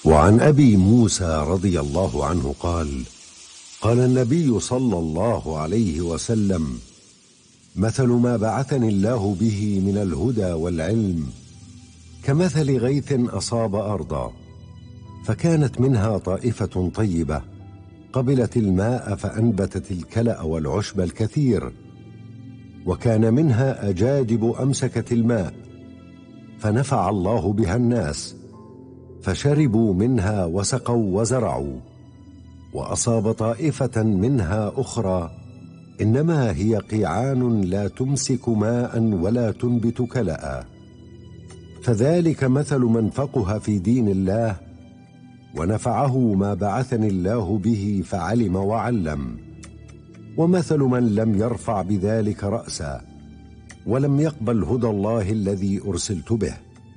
وعن أبي موسى رضي الله عنه قال: قال النبي صلى الله عليه وسلم: مثل ما بعثني الله به من الهدى والعلم كمثل غيث أصاب أرضا، فكانت منها طائفة طيبة قبلت الماء فأنبتت الكلأ والعشب الكثير، وكان منها أجادب أمسكت الماء فنفع الله بها الناس، فشربوا منها وسقوا وزرعوا. وأصاب طائفة منها أخرى إنما هي قيعان لا تمسك ماء ولا تنبت كلأ، فذلك مثل من فقه في دين الله ونفعه ما بعثني الله به فعلم وعلم، ومثل من لم يرفع بذلك رأسا ولم يقبل هدى الله الذي أرسلت به.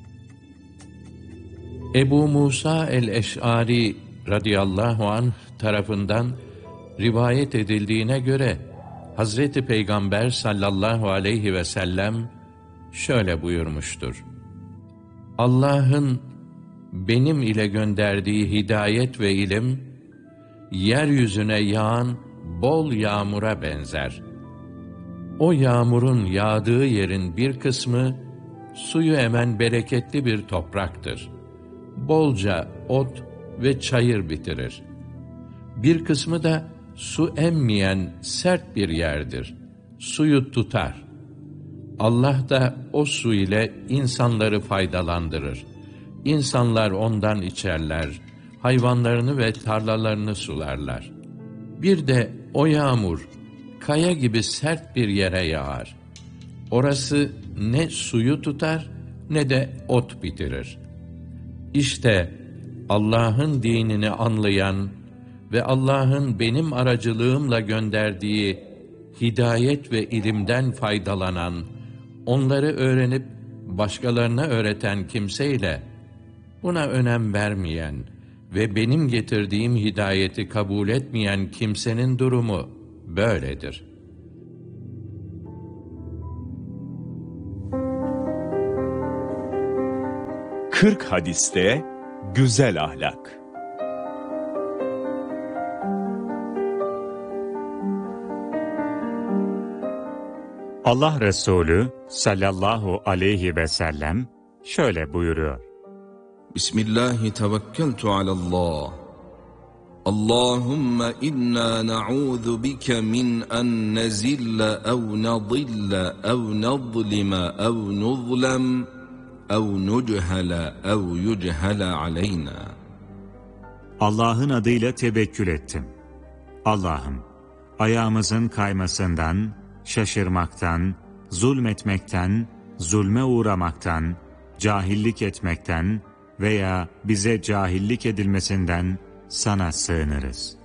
Ebu Musa el-Eş'ari radıyallahu anh tarafından rivayet edildiğine göre Hazreti Peygamber sallallahu aleyhi ve sellem şöyle buyurmuştur: Allah'ın benim ile gönderdiği hidayet ve ilim, yeryüzüne yağan bol yağmura benzer. O yağmurun yağdığı yerin bir kısmı, suyu emen bereketli bir topraktır. Bolca ot ve çayır bitirir. Bir kısmı da su emmeyen sert bir yerdir. Suyu tutar. Allah da o su ile insanları faydalandırır. İnsanlar ondan içerler, hayvanlarını ve tarlalarını sularlar. Bir de o yağmur, kaya gibi sert bir yere yağar. Orası ne suyu tutar, ne de ot bitirir. İşte Allah'ın dinini anlayan ve Allah'ın benim aracılığımla gönderdiği hidayet ve ilimden faydalanan, onları öğrenip başkalarına öğreten kimseyle, buna önem vermeyen ve benim getirdiğim hidayeti kabul etmeyen kimsenin durumu böyledir. Kırk hadiste güzel ahlak. Allah Resulü sallallahu aleyhi ve sellem şöyle buyuruyor: Bismillahi tevekkeltu alallah. Allahümme inna na'udhu bike min en nezille ev nadille ev nadlime ev nuzlem ev nuchele ev yuchele aleyna. Allah'ın adıyla tevekkül ettim. Allah'ım, ayağımızın kaymasından, şaşırmaktan, zulmetmekten, zulme uğramaktan, cahillik etmekten veya bize cahillik edilmesinden sana sığınırız.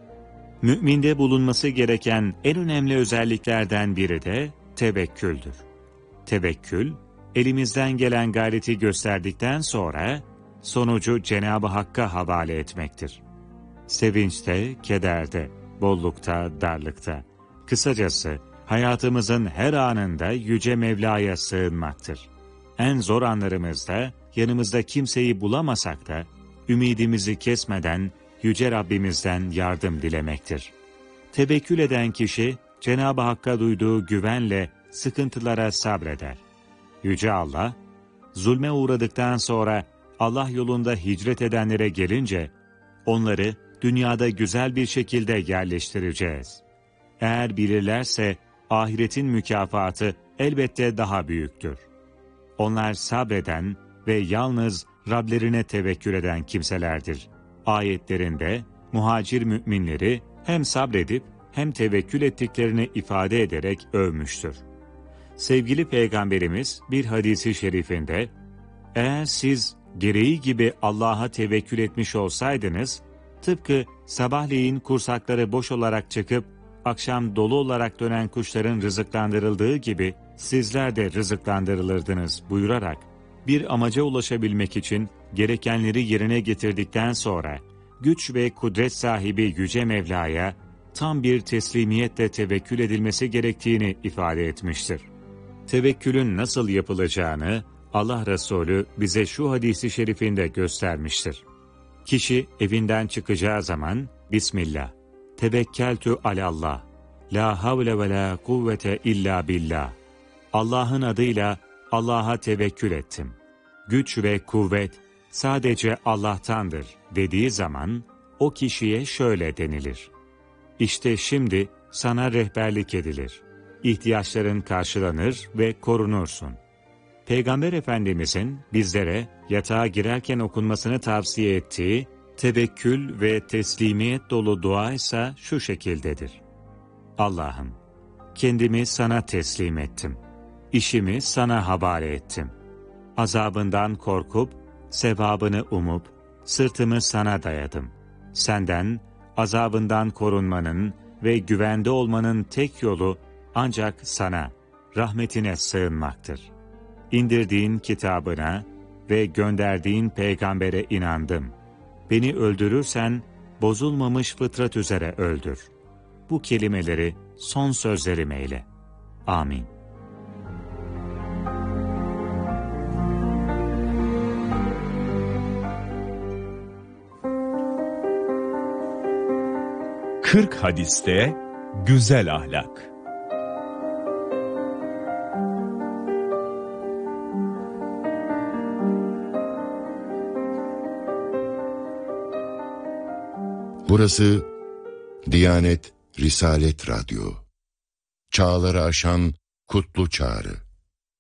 Müminde bulunması gereken en önemli özelliklerden biri de tevekküldür. Tevekkül, elimizden gelen gayreti gösterdikten sonra sonucu Cenab-ı Hakk'a havale etmektir. Sevinçte, kederde, bollukta, darlıkta, kısacası hayatımızın her anında Yüce Mevla'ya sığınmaktır. En zor anlarımızda yanımızda kimseyi bulamasak da ümidimizi kesmeden Yüce Rabbimizden yardım dilemektir. Tevekkül eden kişi Cenab-ı Hakk'a duyduğu güvenle sıkıntılara sabreder. Yüce Allah, zulme uğradıktan sonra Allah yolunda hicret edenlere gelince, onları dünyada güzel bir şekilde yerleştireceğiz. Eğer bilirlerse ahiretin mükafatı elbette daha büyüktür. Onlar sabreden ve yalnız Rablerine tevekkül eden kimselerdir. Ayetlerinde muhacir müminleri hem sabredip hem tevekkül ettiklerini ifade ederek övmüştür. Sevgili Peygamberimiz bir hadisi şerifinde, eğer siz gereği gibi Allah'a tevekkül etmiş olsaydınız, tıpkı sabahleyin kursakları boş olarak çıkıp, akşam dolu olarak dönen kuşların rızıklandırıldığı gibi, sizler de rızıklandırılırdınız buyurarak, bir amaca ulaşabilmek için gerekenleri yerine getirdikten sonra, güç ve kudret sahibi Yüce Mevla'ya tam bir teslimiyetle tevekkül edilmesi gerektiğini ifade etmiştir. Tevekkülün nasıl yapılacağını Allah Resulü bize şu hadisi şerifinde göstermiştir. Kişi evinden çıkacağı zaman Bismillah, tevekkeltü alallah, la havle ve la kuvvete illa billah. Allah'ın adıyla Allah'a tevekkül ettim. Güç ve kuvvet sadece Allah'tandır dediği zaman o kişiye şöyle denilir. İşte şimdi sana rehberlik edilir. İhtiyaçların karşılanır ve korunursun. Peygamber Efendimizin bizlere yatağa girerken okunmasını tavsiye ettiği tevekkül ve teslimiyet dolu dua ise şu şekildedir. Allah'ım, kendimi sana teslim ettim. İşimi sana havale ettim. Azabından korkup, sevabını umup, sırtımı sana dayadım. Senden, azabından korunmanın ve güvende olmanın tek yolu ancak sana, rahmetine sığınmaktır. İndirdiğin kitabına ve gönderdiğin peygambere inandım. Beni öldürürsen, bozulmamış fıtrat üzere öldür. Bu kelimeleri son sözlerim eyle. Amin. Kırk hadiste güzel ahlak. Burası Diyanet Risalet Radyo. Çağları aşan kutlu çağrı.